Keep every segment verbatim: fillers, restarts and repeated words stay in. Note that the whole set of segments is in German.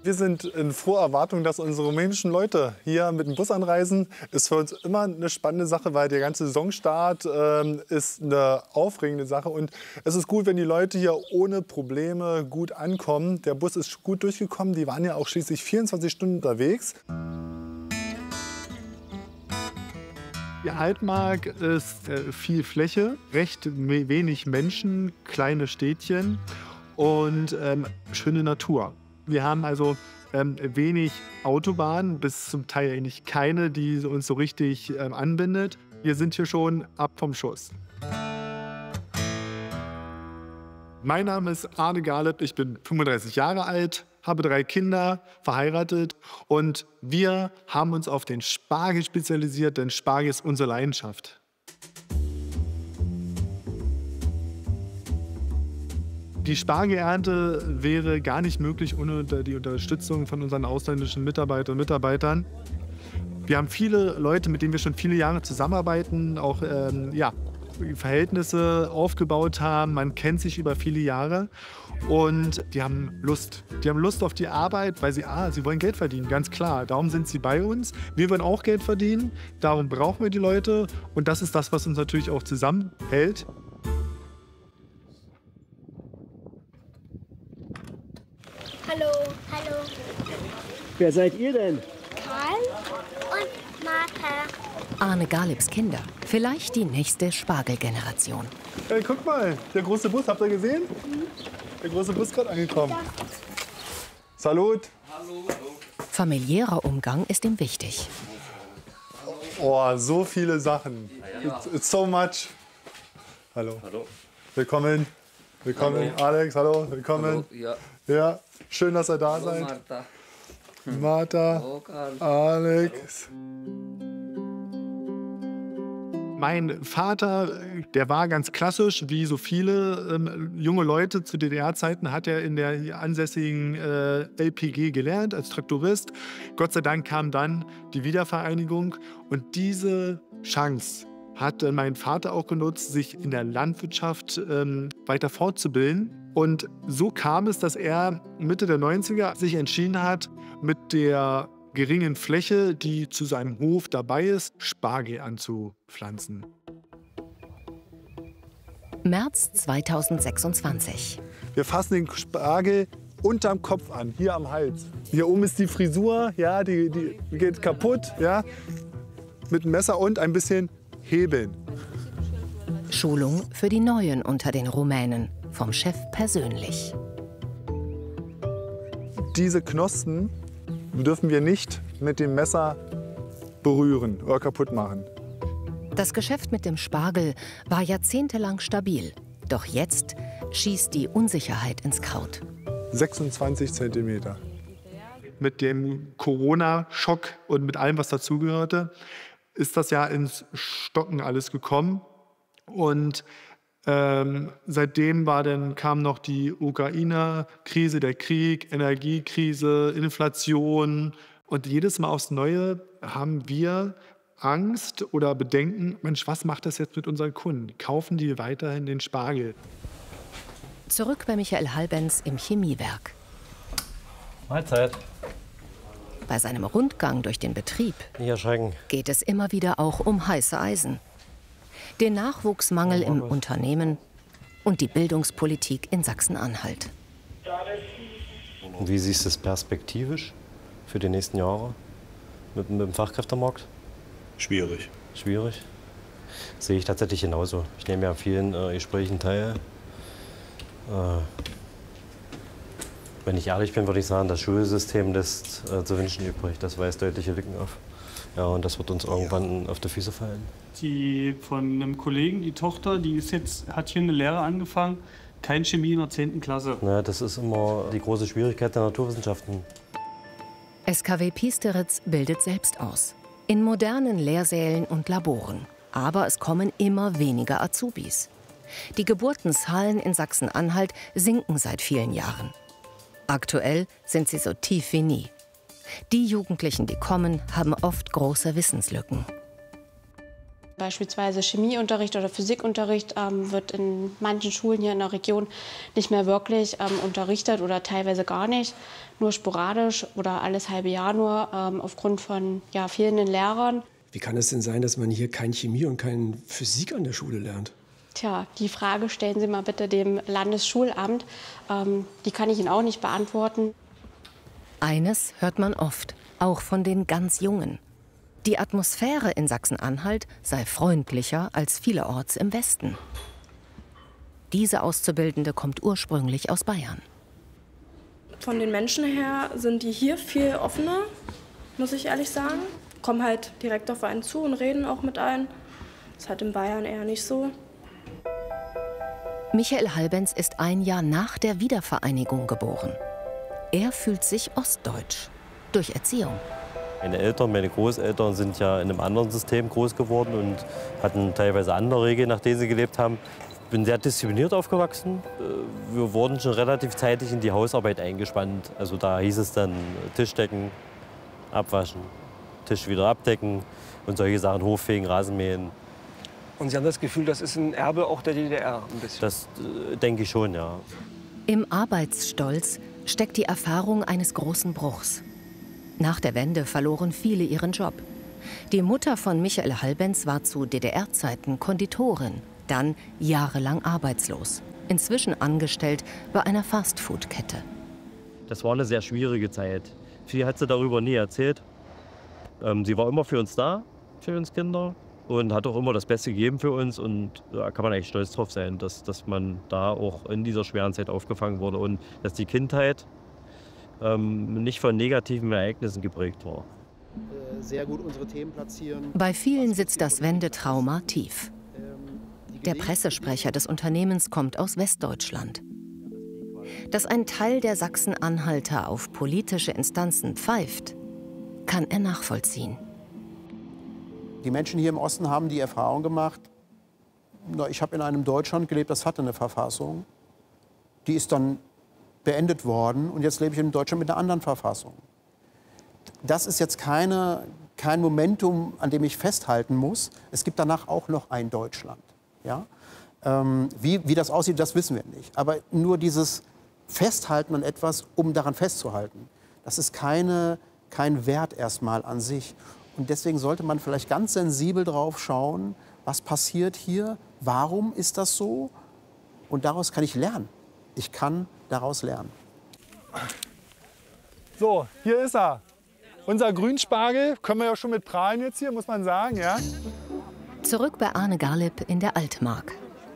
Wir sind in froher Erwartung, dass unsere rumänischen Leute hier mit dem Bus anreisen. Ist für uns immer eine spannende Sache, weil der ganze Saisonstart ähm, ist eine aufregende Sache. Und es ist gut, wenn die Leute hier ohne Probleme gut ankommen. Der Bus ist gut durchgekommen. Die waren ja auch schließlich vierundzwanzig Stunden unterwegs. Die Altmark ist äh, viel Fläche, recht wenig Menschen, kleine Städtchen und ähm, schöne Natur. Wir haben also ähm, wenig Autobahnen, bis zum Teil eigentlich keine, die uns so richtig ähm, anbindet. Wir sind hier schon ab vom Schuss. Mein Name ist Arne Galeb, ich bin fünfunddreißig Jahre alt, habe drei Kinder, verheiratet und wir haben uns auf den Spargel spezialisiert, denn Spargel ist unsere Leidenschaft. Die Spargelernte wäre gar nicht möglich ohne die Unterstützung von unseren ausländischen Mitarbeiterinnen und Mitarbeitern. Wir haben viele Leute, mit denen wir schon viele Jahre zusammenarbeiten, auch ähm, ja, Verhältnisse aufgebaut haben. Man kennt sich über viele Jahre und die haben Lust. Die haben Lust auf die Arbeit, weil sie, ah, sie wollen Geld verdienen, ganz klar. Darum sind sie bei uns. Wir wollen auch Geld verdienen, darum brauchen wir die Leute und das ist das, was uns natürlich auch zusammenhält. Hallo. Hallo. Wer seid ihr denn? Karl und Martha. Arne Galebs Kinder. Vielleicht die nächste Spargelgeneration. Hey, guck mal, der große Bus, habt ihr gesehen? Mhm. Der große Bus gerade angekommen. Ja. Salut. Hallo, hallo. Familiärer Umgang ist ihm wichtig. Oh, so viele Sachen. It's, it's so much. Hallo. Hallo. Willkommen. Willkommen, hallo. Alex, hallo, willkommen. Hallo, ja. Ja, schön, dass ihr da Hallo, seid. Martha. Martha, Hallo, Karl. Alex. Mein Vater, der war ganz klassisch, wie so viele ähm, junge Leute zu D D R-Zeiten, hat er in der ansässigen äh, L P G gelernt als Traktorist. Gott sei Dank kam dann die Wiedervereinigung und diese Chance hat äh, mein Vater auch genutzt, sich in der Landwirtschaft ähm, weiter fortzubilden. Und so kam es, dass er Mitte der neunziger sich entschieden hat, mit der geringen Fläche, die zu seinem Hof dabei ist, Spargel anzupflanzen. März zweitausendsechsundzwanzig. Wir fassen den Spargel unterm Kopf an, hier am Hals. Hier oben ist die Frisur, ja, die, die geht kaputt, ja, mit dem Messer und ein bisschen hebeln. Schulung für die Neuen unter den Rumänen, vom Chef persönlich. Diese Knospen dürfen wir nicht mit dem Messer berühren oder kaputt machen. Das Geschäft mit dem Spargel war jahrzehntelang stabil. Doch jetzt schießt die Unsicherheit ins Kraut. sechsundzwanzig Zentimeter. Mit dem Corona-Schock und mit allem, was dazugehörte, ist das ja ins Stocken alles gekommen. Und ähm, seitdem war dann, kam noch die Ukraine-Krise, der Krieg, Energiekrise, Inflation. Und jedes Mal aufs Neue haben wir Angst oder Bedenken, Mensch, was macht das jetzt mit unseren Kunden? Kaufen die weiterhin den Spargel? Zurück bei Michael Hallbenz im Chemiewerk. Mahlzeit. Bei seinem Rundgang durch den Betrieb Nicht erschrecken. geht es immer wieder auch um heiße Eisen. Den Nachwuchsmangel im Unternehmen und die Bildungspolitik in Sachsen-Anhalt. Wie siehst du es perspektivisch für die nächsten Jahre mit, mit dem Fachkräftemarkt? Schwierig. Schwierig? Sehe ich tatsächlich genauso. Ich nehme ja an vielen äh, Gesprächen teil. Äh, wenn ich ehrlich bin, würde ich sagen, das Schulsystem lässt äh, zu wünschen übrig. Das weist deutliche Lücken auf. Ja, und das wird uns irgendwann auf die Füße fallen. Die von einem Kollegen, die Tochter, die ist jetzt, hat hier eine Lehre angefangen, kein Chemie in der zehnten Klasse. Ja, das ist immer die große Schwierigkeit der Naturwissenschaften. S K W Piesteritz bildet selbst aus. In modernen Lehrsälen und Laboren. Aber es kommen immer weniger Azubis. Die Geburtenzahlen in Sachsen-Anhalt sinken seit vielen Jahren. Aktuell sind sie so tief wie nie. Die Jugendlichen, die kommen, haben oft große Wissenslücken. Beispielsweise Chemieunterricht oder Physikunterricht ähm, wird in manchen Schulen hier in der Region nicht mehr wirklich ähm, unterrichtet oder teilweise gar nicht, nur sporadisch oder alles halbe Jahr nur ähm, aufgrund von ja, fehlenden Lehrern. Wie kann es denn sein, dass man hier kein Chemie und kein Physik an der Schule lernt? Tja, die Frage stellen Sie mal bitte dem Landesschulamt. Ähm, die kann ich Ihnen auch nicht beantworten. Eines hört man oft, auch von den ganz Jungen. Die Atmosphäre in Sachsen-Anhalt sei freundlicher als vielerorts im Westen. Diese Auszubildende kommt ursprünglich aus Bayern. Von den Menschen her sind die hier viel offener, muss ich ehrlich sagen. Kommen halt direkt auf einen zu und reden auch mit einem. Das ist halt in Bayern eher nicht so. Michael Halbenz ist ein Jahr nach der Wiedervereinigung geboren. Er fühlt sich ostdeutsch durch Erziehung. Meine Eltern, meine Großeltern sind ja in einem anderen System groß geworden und hatten teilweise andere Regeln, nach denen sie gelebt haben. Ich bin sehr diszipliniert aufgewachsen. Wir wurden schon relativ zeitig in die Hausarbeit eingespannt. Also da hieß es dann Tisch decken, abwaschen, Tisch wieder abdecken und solche Sachen, Hoffegen, Rasenmähen. Und Sie haben das Gefühl, das ist ein Erbe auch der D D R ein bisschen? Das äh, denke ich schon, ja. Im Arbeitsstolz steckt die Erfahrung eines großen Bruchs. Nach der Wende verloren viele ihren Job. Die Mutter von Michael Halbenz war zu D D R-Zeiten Konditorin, dann jahrelang arbeitslos, inzwischen angestellt bei einer Fastfood-Kette. Das war eine sehr schwierige Zeit. Viel hat sie darüber nie erzählt. Ähm, sie war immer für uns da, für uns Kinder, und hat auch immer das Beste gegeben für uns. Und da kann man eigentlich stolz drauf sein, dass, dass man da auch in dieser schweren Zeit aufgefangen wurde und dass die Kindheit ähm, nicht von negativen Ereignissen geprägt war. Sehr gut unsere Themen platzieren. Bei vielen sitzt das Wendetrauma tief. Der Pressesprecher des Unternehmens kommt aus Westdeutschland. Dass ein Teil der Sachsen-Anhalter auf politische Instanzen pfeift, kann er nachvollziehen. Die Menschen hier im Osten haben die Erfahrung gemacht, na, ich habe in einem Deutschland gelebt, das hatte eine Verfassung. Die ist dann beendet worden und jetzt lebe ich in Deutschland mit einer anderen Verfassung. Das ist jetzt keine, kein Momentum, an dem ich festhalten muss. Es gibt danach auch noch ein Deutschland. Ja? Ähm, wie, wie das aussieht, das wissen wir nicht. Aber nur dieses Festhalten an etwas, um daran festzuhalten, das ist keine, kein Wert erstmal an sich. Und deswegen sollte man vielleicht ganz sensibel drauf schauen, was passiert hier, warum ist das so? Und daraus kann ich lernen. Ich kann daraus lernen. So, hier ist er. Unser Grünspargel, können wir ja schon mit prahlen jetzt hier, muss man sagen, ja? Zurück bei Arne Garlib in der Altmark.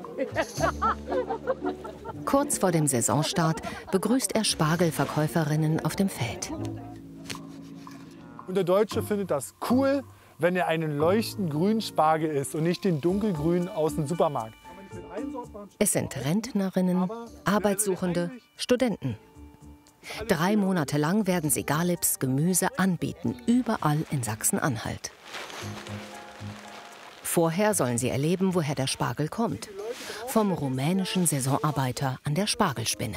Kurz vor dem Saisonstart begrüßt er Spargelverkäuferinnen auf dem Feld. Und der Deutsche findet das cool, wenn er einen leuchtend grünen Spargel isst und nicht den dunkelgrünen aus dem Supermarkt. Es sind Rentnerinnen, Arbeitssuchende, Studenten. Drei Monate lang werden sie Garlibs Gemüse anbieten, überall in Sachsen-Anhalt. Vorher sollen sie erleben, woher der Spargel kommt. Vom rumänischen Saisonarbeiter an der Spargelspinne.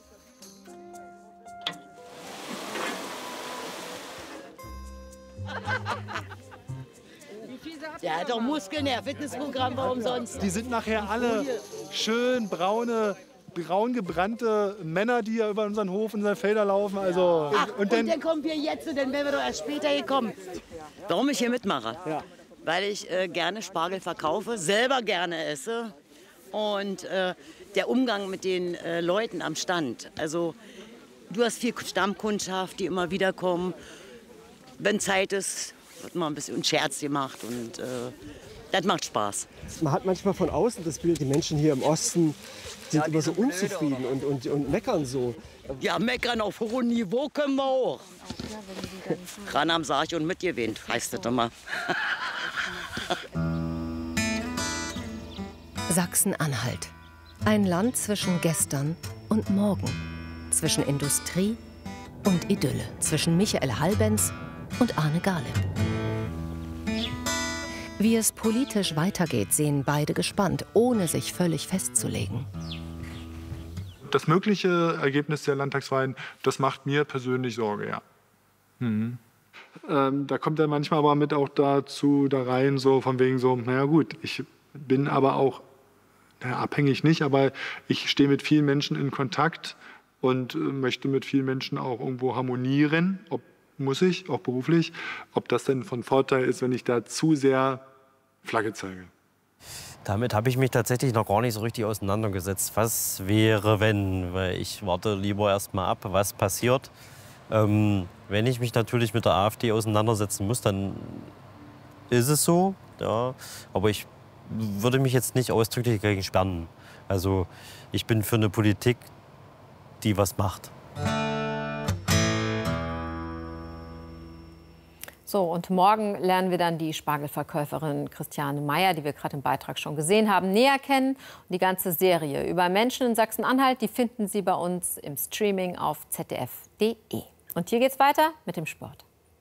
Der hat doch Muskeln, der Fitnessprogramm war umsonst. Die sind nachher alle schön braune, braun gebrannte Männer, die ja über unseren Hof, unsere Felder laufen. Also, Ach, und, dann, und dann kommen wir jetzt und dann wären wir doch erst später gekommen. Warum ich hier mitmache? Ja. Weil ich äh, gerne Spargel verkaufe, selber gerne esse. Und äh, der Umgang mit den äh, Leuten am Stand. Also du hast viel Stammkundschaft, die immer wieder kommen. Wenn Zeit ist, wird mal ein bisschen Scherz gemacht und äh, das macht Spaß. Man hat manchmal von außen das Bild, die Menschen hier im Osten sind Ja, immer so sind unzufrieden und, und, und meckern so. Ja, meckern auf hohem Niveau können wir auch. Ran am Sarg und mitgewinnt, heißt das immer. Sachsen-Anhalt. Ein Land zwischen gestern und morgen. Zwischen Industrie und Idylle. Zwischen Michael Halbenz und Arne Garlib. Wie es politisch weitergeht, sehen beide gespannt, ohne sich völlig festzulegen. das mögliche Ergebnis der Landtagswahlen, das macht mir persönlich Sorge, ja. Mhm. Ähm, da kommt er manchmal aber mit auch dazu da rein, so von wegen so, naja gut, ich bin aber auch, naja, abhängig nicht, aber ich stehe mit vielen Menschen in Kontakt und äh, möchte mit vielen Menschen auch irgendwo harmonieren, ob muss ich, auch beruflich, ob das denn von Vorteil ist, wenn ich da zu sehr Flagge zeige. Damit habe ich mich tatsächlich noch gar nicht so richtig auseinandergesetzt. Was wäre, wenn? Weil ich warte lieber erst mal ab, was passiert. Ähm, wenn ich mich natürlich mit der AfD auseinandersetzen muss, dann ist es so. Ja. Aber ich würde mich jetzt nicht ausdrücklich dagegen sperren. Also ich bin für eine Politik, die was macht. So, und morgen lernen wir dann die Spargelverkäuferin Christiane Meyer, die wir gerade im Beitrag schon gesehen haben, näher kennen. Und die ganze Serie über Menschen in Sachsen-Anhalt, die finden Sie bei uns im Streaming auf z d f punkt d e. Und hier geht's weiter mit dem Sport.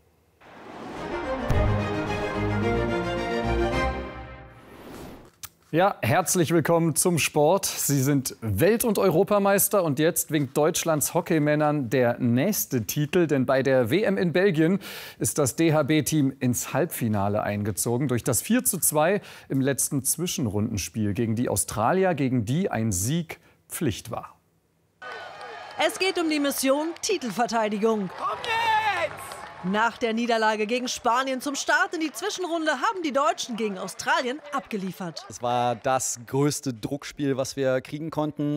Ja, herzlich willkommen zum Sport. Sie sind Welt- und Europameister und jetzt winkt Deutschlands Hockeymännern der nächste Titel. Denn bei der W M in Belgien ist das D H B-Team ins Halbfinale eingezogen durch das vier zu zwei im letzten Zwischenrundenspiel gegen die Australier, gegen die ein Sieg Pflicht war. Es geht um die Mission Titelverteidigung. Nach der Niederlage gegen Spanien zum Start in die Zwischenrunde haben die Deutschen gegen Australien abgeliefert. Es war das größte Druckspiel, was wir kriegen konnten.